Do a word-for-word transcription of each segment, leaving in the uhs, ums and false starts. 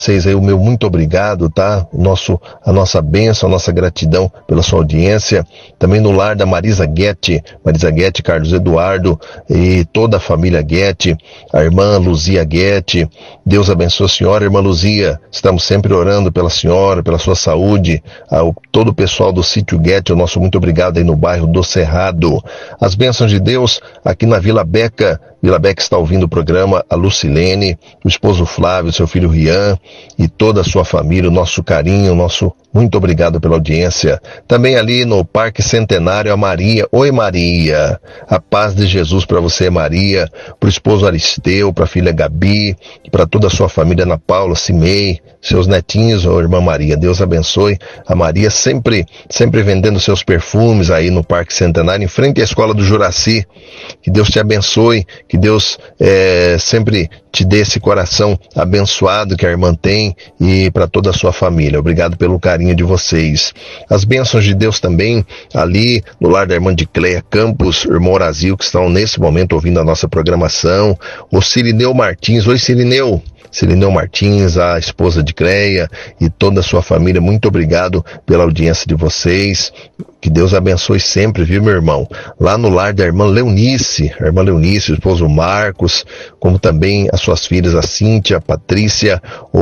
vocês aí o meu muito obrigado, tá? O nosso, a nossa bênção, a nossa gratidão pela sua audiência. Também no lar da Marisa Guetti, Marisa Guetti, Carlos Eduardo e toda a família Guetti, a irmã Luzia Guetti. Deus abençoe a senhora, irmã Luzia. Estamos sempre orando pela senhora, pela sua saúde. Ao, todo o pessoal do sítio Guetti, o nosso muito obrigado aí no bairro do Cerrado. As bênçãos de Deus aqui na Vila Beca. Vila Beca está ouvindo o programa, a Lucilene, o esposo Flávio, seu filho Rian e toda a sua família, o nosso carinho, o nosso muito obrigado pela audiência. Também ali no Parque Centenário, a Maria. Oi, Maria. A paz de Jesus para você, Maria, para o esposo Aristeu, para a filha Gabi, para toda a sua família, Ana Paula, Cimei, seus netinhos, ô irmã Maria. Deus abençoe a Maria, sempre, sempre vendendo seus perfumes aí no Parque Centenário, em frente à Escola do Juraci. Que Deus te abençoe, que Deus é, sempre te dê esse coração abençoado que a irmã tem e para toda a sua família. Obrigado pelo carinho de vocês. As bênçãos de Deus também ali no lar da irmã de Cleia Campos, irmão Horazio, que estão nesse momento ouvindo a nossa programação. O Cirineu Martins. Oi, Cirineu. Cirineu Martins, a esposa de Cleia e toda a sua família, muito obrigado pela audiência de vocês. Que Deus abençoe sempre, viu, meu irmão? Lá no lar da irmã Leonice, a irmã Leonice, o esposo Marcos, como também as suas filhas, a Cíntia, a Patrícia,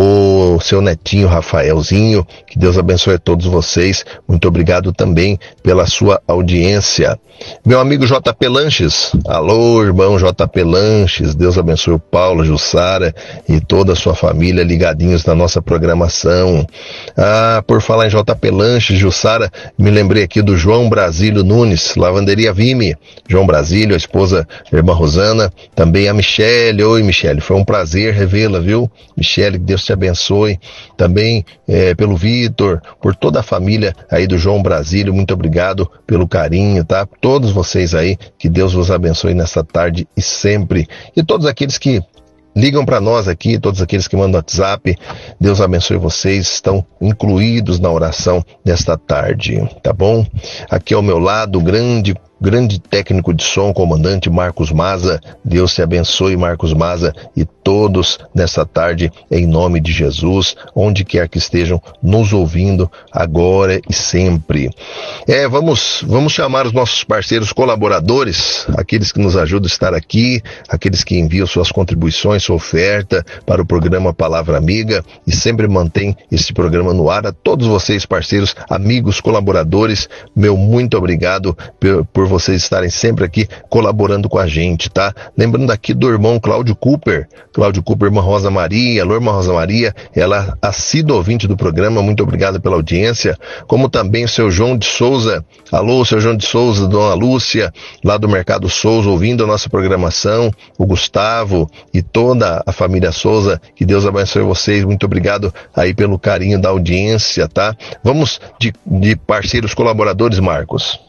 o seu netinho Rafaelzinho. Que Deus abençoe a todos vocês. Muito obrigado também pela sua audiência. Meu amigo J P Lanches, alô, irmão J P Lanches, Deus abençoe o Paulo, a Jussara e toda a sua família ligadinhos na nossa programação. Ah, por falar em J P Lanches, Jussara, me lembrei aqui do João Brasílio Nunes, Lavanderia Vime. João Brasílio, a esposa, a irmã Rosana, também a Michele. Oi, Michele, foi um prazer revê-la, viu? Michele, que Deus te abençoe. Também é, pelo Vitor, por toda a família aí do João Brasílio, muito obrigado pelo carinho, tá? Todos vocês aí, que Deus vos abençoe nessa tarde e sempre. E todos aqueles que ligam para nós aqui, todos aqueles que mandam WhatsApp, Deus abençoe vocês, estão incluídos na oração desta tarde, tá bom? Aqui ao meu lado, o grande grande técnico de som, comandante Marcos Maza. Deus te abençoe, Marcos Maza, e todos nessa tarde, em nome de Jesus, onde quer que estejam nos ouvindo agora e sempre. É, vamos, vamos chamar os nossos parceiros colaboradores, aqueles que nos ajudam a estar aqui, aqueles que enviam suas contribuições, sua oferta para o programa Palavra Amiga e sempre mantém esse programa no ar. A todos vocês, parceiros, amigos, colaboradores, meu muito obrigado por, por vocês estarem sempre aqui colaborando com a gente, tá? Lembrando aqui do irmão Cláudio Cooper, Cláudio Cooper, irmã Rosa Maria, alô, irmã Rosa Maria, ela assídua ouvinte do programa, muito obrigado pela audiência, como também o seu João de Souza, alô, seu João de Souza, dona Lúcia, lá do Mercado Souza, ouvindo a nossa programação, o Gustavo e toda a família Souza, que Deus abençoe vocês, muito obrigado aí pelo carinho da audiência, tá? Vamos de, de parceiros colaboradores, Marcos.